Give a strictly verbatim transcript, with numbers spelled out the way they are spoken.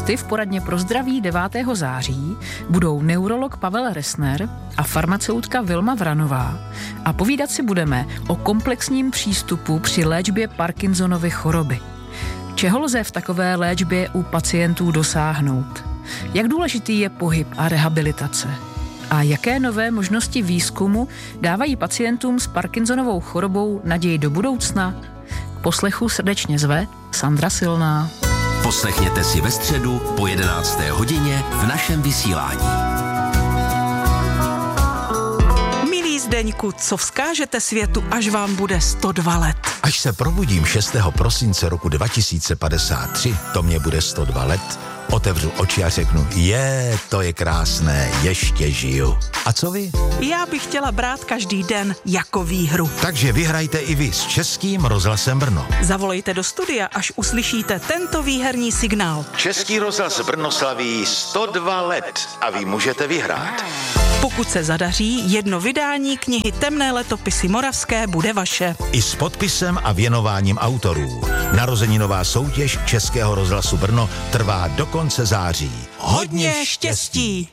Hosty v poradně pro zdraví devátého září budou neurolog Pavel Resner a farmaceutka Vilma Vranová a povídat si budeme o komplexním přístupu při léčbě Parkinsonovy choroby. Čeho lze v takové léčbě u pacientů dosáhnout? Jak důležitý je pohyb a rehabilitace? A jaké nové možnosti výzkumu dávají pacientům s Parkinsonovou chorobou naději do budoucna? K poslechu srdečně zve Sandra Silná. Poslechněte si ve středu po jedenácté hodině v našem vysílání. Milí Zdeňku, co vzkážete světu, až vám bude sto dva let? Až se probudím šestého prosince roku dva tisíce padesát tři, to mě bude sto dva let, otevřu oči a řeknu, je, to je krásné, ještě žiju. A co vy? Já bych chtěla brát každý den jako výhru. Takže vyhrajte i vy s Českým rozhlasem Brno. Zavolejte do studia, až uslyšíte tento výherní signál. Český rozhlas Brno slaví sto dva let a vy můžete vyhrát. Pokud se zadaří, jedno vydání knihy Temné letopisy moravské bude vaše. I s podpisem a věnováním autorů. Narozeninová soutěž Českého rozhlasu Brno trvá do konce září. Hodně štěstí!